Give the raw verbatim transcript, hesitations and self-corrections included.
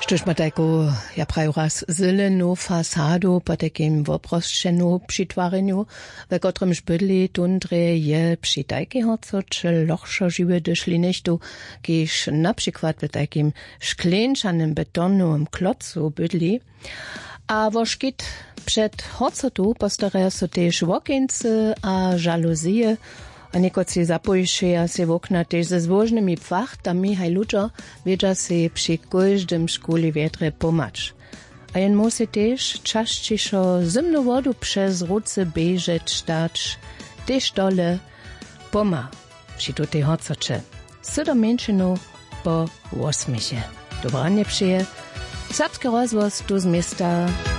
Czyż ma taką, ja prawie raz, zeleną fasadu po takim woproszczeniu przytwareniu, w którym bydli tundre je przy takiego, co czy lochszo żyły doszli nie tu, kiedyś na przykład w takim szklenczanym betonowym klocu bydli, a woszkit przed hocotu postarają się też okieńce a żaluzje, a niekoci zapojšeja se w okna też ze złożnymi płachtami, haj ludzo wiedza se przy każdym szkole wietrze pomacz. A jen musi też czaszciszo zimną wodu przez ruce beżeć dać, też dole poma przy tutej hococze. Sydo męczinu po osmisie. Dobranie przyje. Serbski rozwoz tu z miasta